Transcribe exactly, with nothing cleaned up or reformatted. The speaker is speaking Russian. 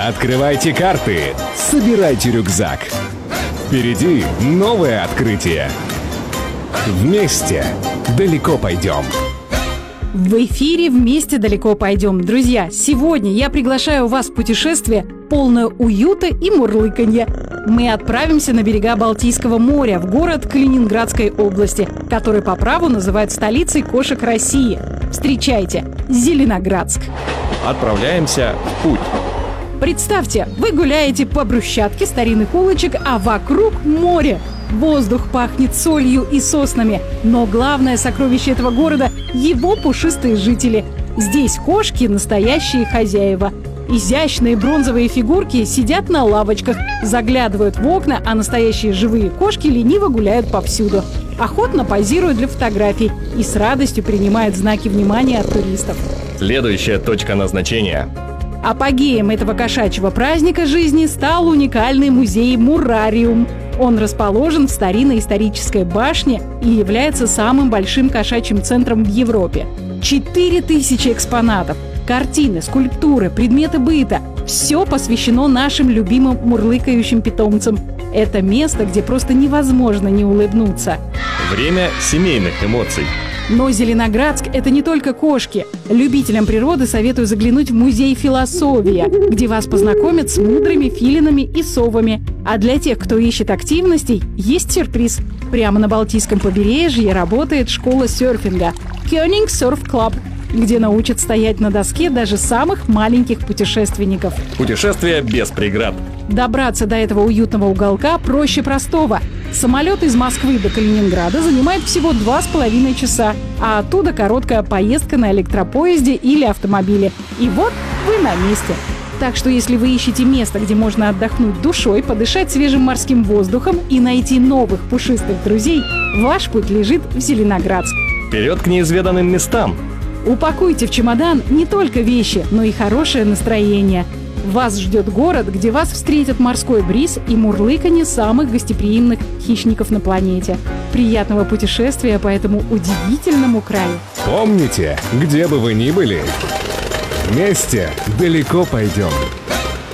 Открывайте карты, собирайте рюкзак. Впереди новое открытие. Вместе далеко пойдем. В эфире «Вместе далеко пойдем». Друзья, сегодня я приглашаю вас в путешествие, полное уюта и мурлыканья. Мы отправимся на берега Балтийского моря, в город Калининградской области, который по праву называют столицей кошек России. Встречайте, Зеленоградск. Отправляемся в путь. Представьте, вы гуляете по брусчатке старинных улочек, а вокруг море. Воздух пахнет солью и соснами. Но главное сокровище этого города – его пушистые жители. Здесь кошки – настоящие хозяева. Изящные бронзовые фигурки сидят на лавочках, заглядывают в окна, а настоящие живые кошки лениво гуляют повсюду. Охотно позируют для фотографий и с радостью принимают знаки внимания от туристов. Следующая точка назначения. Апогеем этого кошачьего праздника жизни стал уникальный музей «Мурариум». Он расположен в старинной исторической башне и является самым большим кошачьим центром в Европе. Четыре тысячи экспонатов, картины, скульптуры, предметы быта – все посвящено нашим любимым мурлыкающим питомцам. Это место, где просто невозможно не улыбнуться. Время семейных эмоций. Но Зеленоградск – это не только кошки. Любителям природы советую заглянуть в музей «Философия», где вас познакомят с мудрыми филинами и совами. А для тех, кто ищет активностей, есть сюрприз. Прямо на Балтийском побережье работает школа серфинга «König Surf Club», где научат стоять на доске даже самых маленьких путешественников. Путешествие без преград. Добраться до этого уютного уголка проще простого. Самолет из Москвы до Калининграда занимает всего два с половиной часа, а оттуда короткая поездка на электропоезде или автомобиле. И вот вы на месте. Так что если вы ищете место, где можно отдохнуть душой, подышать свежим морским воздухом и найти новых пушистых друзей, ваш путь лежит в Зеленоградск. Вперед к неизведанным местам! Упакуйте в чемодан не только вещи, но и хорошее настроение. Вас ждет город, где вас встретят морской бриз и мурлыканье самых гостеприимных хищников на планете. Приятного путешествия по этому удивительному краю. Помните, где бы вы ни были, вместе далеко пойдем.